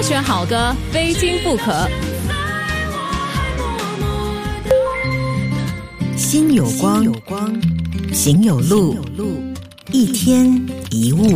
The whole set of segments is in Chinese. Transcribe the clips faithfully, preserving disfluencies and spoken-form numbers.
选好歌，非听不可。 心有光，行有路，一天一物。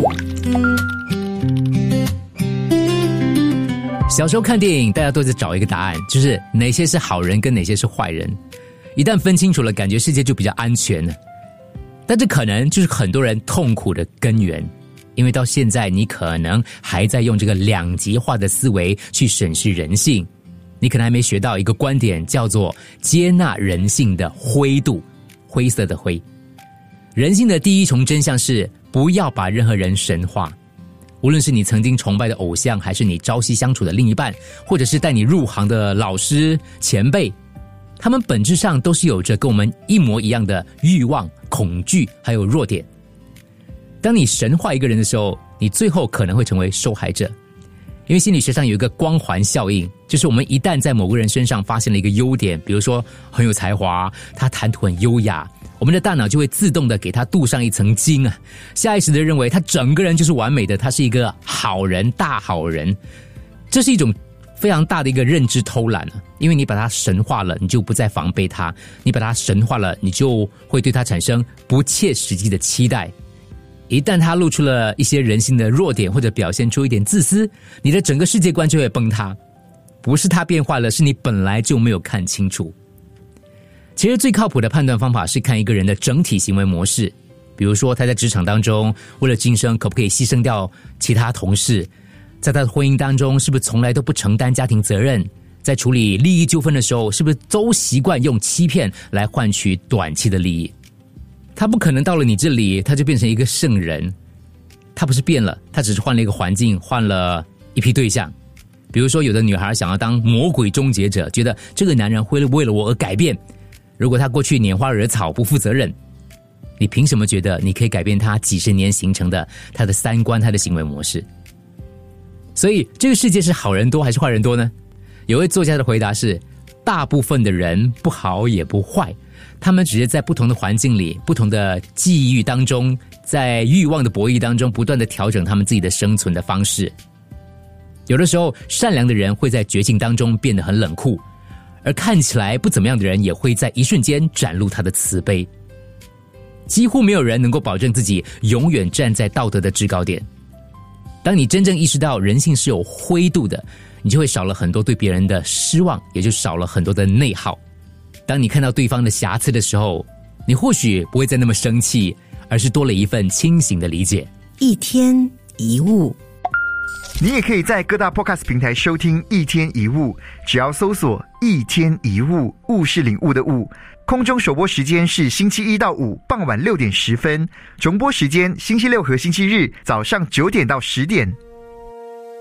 小时候看电影，大家都在找一个答案，就是哪些是好人跟哪些是坏人。一旦分清楚了，感觉世界就比较安全了。但这可能就是很多人痛苦的根源，因为到现在你可能还在用这个两极化的思维去审视人性，你可能还没学到一个观点，叫做接纳人性的灰度，灰色的灰。人性的第一重真相是不要把任何人神化，无论是你曾经崇拜的偶像，还是你朝夕相处的另一半，或者是带你入行的老师前辈，他们本质上都是有着跟我们一模一样的欲望、恐惧还有弱点。当你神化一个人的时候，你最后可能会成为受害者。因为心理学上有一个光环效应，就是我们一旦在某个人身上发现了一个优点，比如说很有才华，他谈吐很优雅，我们的大脑就会自动的给他镀上一层金啊，下意识的认为他整个人就是完美的，他是一个好人，大好人。这是一种非常大的一个认知偷懒啊，因为你把他神化了，你就不再防备他，你把他神化了，你就会对他产生不切实际的期待。一旦他露出了一些人性的弱点，或者表现出一点自私，你的整个世界观就会崩塌。不是他变坏了，是你本来就没有看清楚。其实最靠谱的判断方法是看一个人的整体行为模式，比如说他在职场当中为了晋升可不可以牺牲掉其他同事，在他的婚姻当中是不是从来都不承担家庭责任，在处理利益纠纷的时候是不是都习惯用欺骗来换取短期的利益。他不可能到了你这里他就变成一个圣人，他不是变了，他只是换了一个环境，换了一批对象。比如说有的女孩想要当魔鬼终结者，觉得这个男人会为了我而改变，如果他过去拈花惹草不负责任，你凭什么觉得你可以改变他几十年形成的他的三观，他的行为模式？所以这个世界是好人多还是坏人多呢？有位作家的回答是，大部分的人不好也不坏，他们只是在不同的环境里，不同的际遇当中，在欲望的博弈当中不断的调整他们自己的生存的方式。有的时候善良的人会在绝境当中变得很冷酷，而看起来不怎么样的人也会在一瞬间展露他的慈悲。几乎没有人能够保证自己永远站在道德的制高点。当你真正意识到人性是有灰度的，你就会少了很多对别人的失望，也就少了很多的内耗。当你看到对方的瑕疵的时候，你或许不会再那么生气，而是多了一份清醒的理解。 一天一物。 你也可以在各大 podcast 平台收听一天一物，只要搜索一天一物，物是领悟的物。空中首播时间是星期一到五傍晚六点十分，重播时间星期六和星期日早上九点到十点。